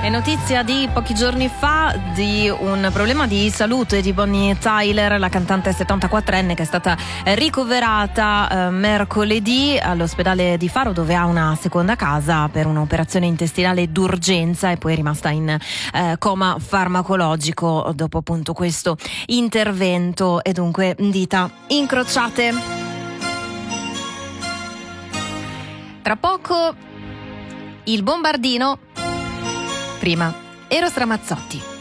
È notizia di pochi giorni fa di un problema di salute di Bonnie Tyler, la cantante 74enne che è stata ricoverata mercoledì all'ospedale di Faro, dove ha una seconda casa per un'operazione intestinale d'urgenza, e poi è rimasta in coma farmacologico dopo appunto questo intervento, e dunque dita incrociate. Tra poco il bombardino. Prima Eros Ramazzotti.